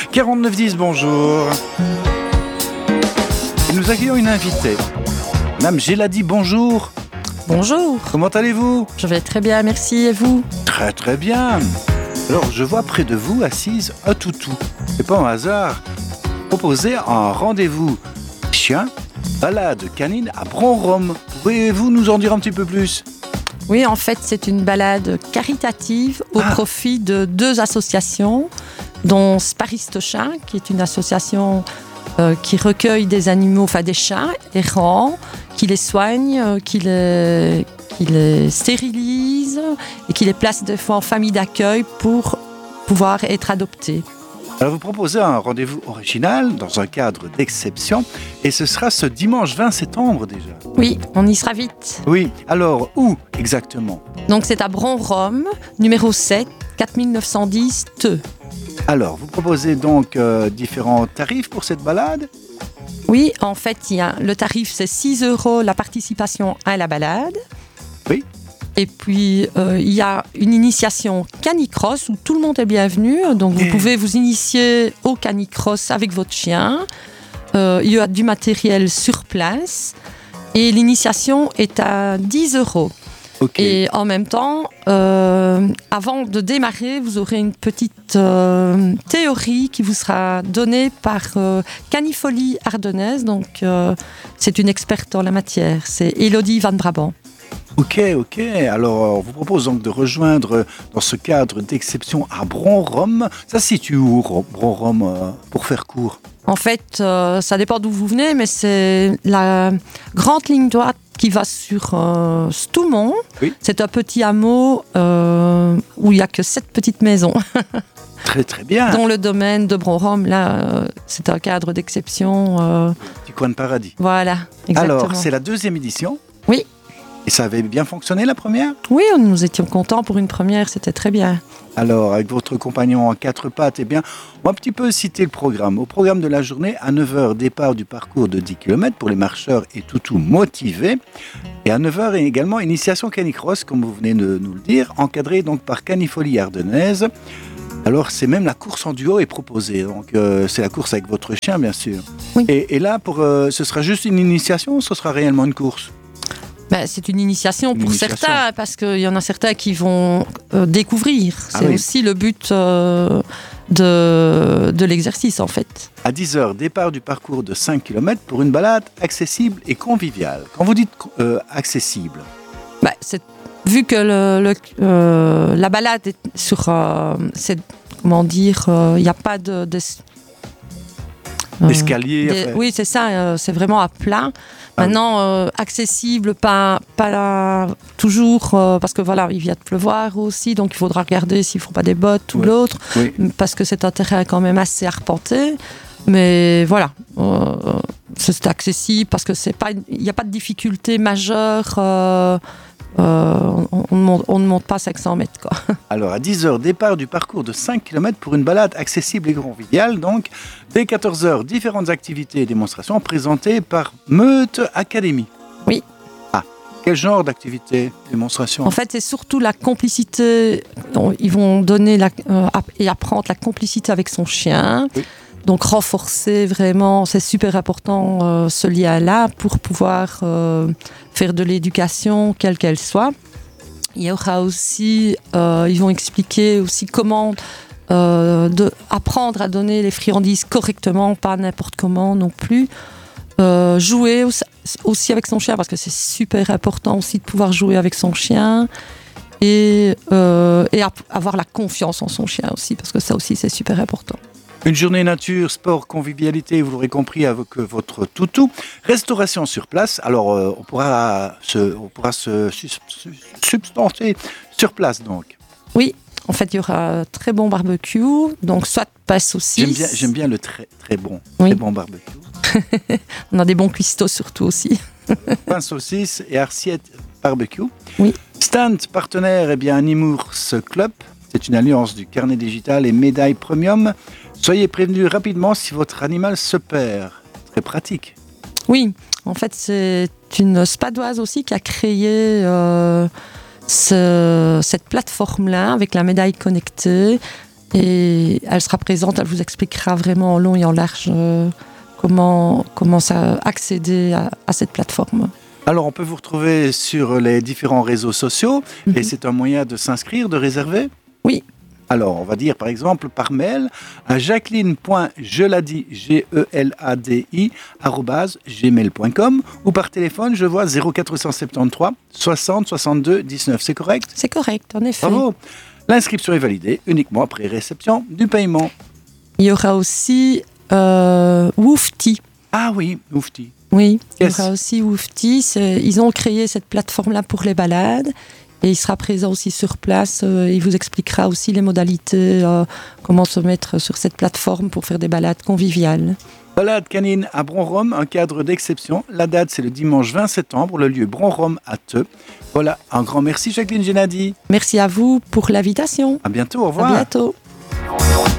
4910, bonjour. Et nous accueillons une invitée. Madame Géladi, bonjour. Bonjour. Comment allez-vous? Je vais très bien, merci. Et vous? Très très bien. Alors, je vois près de vous, assise, un toutou. C'est pas un hasard. Proposez un rendez-vous chien, balade canine à Bron-Rome. Pouvez-vous nous en dire un petit peu plus? Oui, en fait, c'est une balade caritative au profit de 2 associations, dont Sparistochien, qui est une association qui recueille des animaux, enfin des chats errants, qui les soigne, qui les stérilise et qui les place des fois en famille d'accueil pour pouvoir être adoptés. Alors, vous proposez un rendez-vous original dans un cadre d'exception et ce sera ce dimanche 20 septembre déjà. Oui, on y sera vite. Oui, alors où exactement? Donc c'est à Bron-Rome, numéro 7, 4910 Theux. Alors, vous proposez donc différents tarifs pour cette balade? Oui, en fait, le tarif c'est 6 € la participation à la balade. Oui. Et puis, il y a une initiation canicross où tout le monde est bienvenu. Donc, vous pouvez vous initier au canicross avec votre chien. Il y a du matériel sur place. Et l'initiation est à 10 €. Okay. Et en même temps, avant de démarrer, vous aurez une petite théorie qui vous sera donnée par Canifolie Ardennaise. Donc, c'est une experte en la matière. C'est Élodie Van Brabant. Ok. Alors, on vous propose donc de rejoindre dans ce cadre d'exception à Bron-Rome. Ça se situe où, Bron-Rome, pour faire court? En fait, ça dépend d'où vous venez, mais c'est la grande ligne droite qui va sur Stoumont. Oui. C'est un petit hameau où il n'y a que 7 petites maisons. Très, très bien. Dans le domaine de Bron-Rome, là, c'est un cadre d'exception. Du coin de paradis. Voilà, exactement. Alors, c'est la 2e édition? Oui. Et ça avait bien fonctionné la première? Oui, nous étions contents pour une première, c'était très bien. Alors, avec votre compagnon en 4 pattes, eh bien, on va un petit peu citer le programme. Au programme de la journée, à 9h, départ du parcours de 10 km pour les marcheurs et toutous motivés. Et à 9h, également, initiation canicross, comme vous venez de nous le dire, encadrée donc par Canifolie Ardennaise. Alors, c'est même la course en duo est proposée. Donc, c'est la course avec votre chien, bien sûr. Oui. Et là, ce sera juste une initiation ou ce sera réellement une course? C'est une initiation pour certains, parce qu'il y en a certains qui vont découvrir. C'est aussi le but de l'exercice, en fait. À 10h, départ du parcours de 5 km pour une balade accessible et conviviale. Quand vous dites accessible, vu que la balade est sur... il n'y a pas d'escalier. Oui, c'est ça, c'est vraiment à plat. Maintenant, accessible, pas toujours, parce que voilà, il vient de pleuvoir aussi, donc il faudra regarder s'il ne faut pas des bottes ou l'autre, parce que c'est un terrain quand même assez arpenté. Mais voilà, c'est accessible parce que il n'y a pas de difficulté majeure. On ne monte pas 500 mètres, quoi. Alors, à 10h, départ du parcours de 5 km pour une balade accessible et conviviale. Donc, dès 14h, différentes activités et démonstrations présentées par Meute Academy. Oui. Quel genre d'activités, démonstrations? En fait, c'est surtout la complicité. Ils vont donner et apprendre la complicité avec son chien. Oui. Donc, renforcer vraiment, c'est super important ce lien-là pour pouvoir faire de l'éducation, quelle qu'elle soit. Il y aura aussi, ils vont expliquer aussi comment apprendre à donner les friandises correctement, pas n'importe comment non plus. Jouer aussi avec son chien, parce que c'est super important aussi de pouvoir jouer avec son chien. Et avoir la confiance en son chien aussi, parce que ça aussi, c'est super important. Une journée nature, sport, convivialité, vous l'aurez compris, avec votre toutou. Restauration sur place. Alors, on pourra se substancer sur place, donc. Oui, en fait, il y aura un très bon barbecue. Donc, soit pain saucisse. J'aime bien le très bon barbecue. On a des bons cuistots surtout aussi. Pain saucisse et assiette barbecue. Oui. Stand partenaire, Animours Club. C'est une alliance du carnet digital et médaille premium. Soyez prévenus rapidement si votre animal se perd. Très pratique. Oui, en fait, c'est une spadoise aussi qui a créé cette plateforme-là avec la médaille connectée. Et elle sera présente, elle vous expliquera vraiment en long et en large comment accéder à cette plateforme. Alors, on peut vous retrouver sur les différents réseaux sociaux et c'est un moyen de s'inscrire, de réserver ? Oui. Alors, on va dire par exemple par mail à jacqueline.geladi@gmail.com ou par téléphone, je vois 0473 60 62 19. C'est correct ? C'est correct, en effet. Bravo. L'inscription est validée uniquement après réception du paiement. Il y aura aussi Woofty. Ah oui, Woofty. Oui, il y aura aussi Woofty. Ils ont créé cette plateforme-là pour les balades. Et il sera présent aussi sur place. Il vous expliquera aussi les modalités, comment se mettre sur cette plateforme pour faire des balades conviviales. Balade canine à Bron-Rome, un cadre d'exception. La date, c'est le dimanche 20 septembre, le lieu Bron-Rome à Theux. Voilà, un grand merci Jacqueline Genadi. Merci à vous pour l'invitation. À bientôt, au revoir. À bientôt.